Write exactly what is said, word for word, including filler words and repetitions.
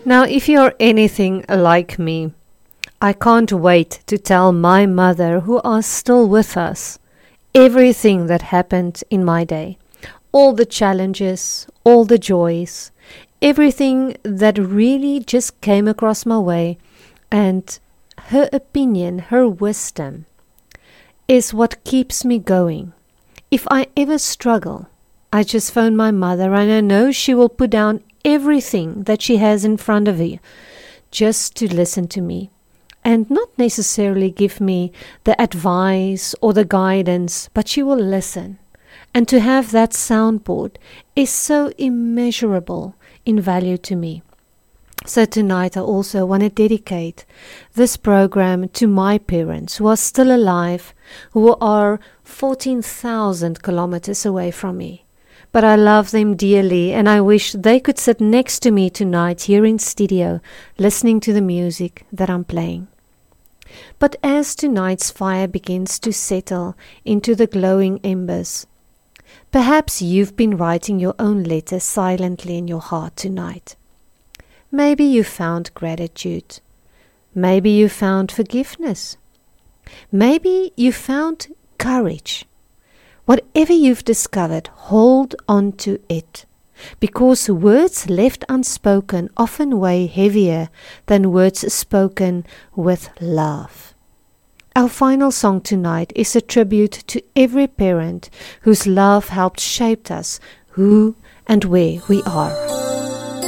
Now, if you're anything like me, I can't wait to tell my mother, who are still with us, everything that happened in my day. All the challenges, all the joys, everything that really just came across my way. And her opinion, her wisdom, is what keeps me going. If I ever struggle, I just phone my mother and I know she will put down everything that she has in front of her just to listen to me. And not necessarily give me the advice or the guidance, but she will listen. And to have that soundboard is so immeasurable in value to me. So tonight I also want to dedicate this program to my parents who are still alive, who are fourteen thousand kilometers away from me. But I love them dearly and I wish they could sit next to me tonight here in studio, listening to the music that I'm playing. But as tonight's fire begins to settle into the glowing embers, perhaps you've been writing your own letters silently in your heart tonight. Maybe you found gratitude. Maybe you found forgiveness. Maybe you found courage. Whatever you've discovered, hold on to it. Because words left unspoken often weigh heavier than words spoken with love. Our final song tonight is a tribute to every parent whose love helped shape us, who and where we are.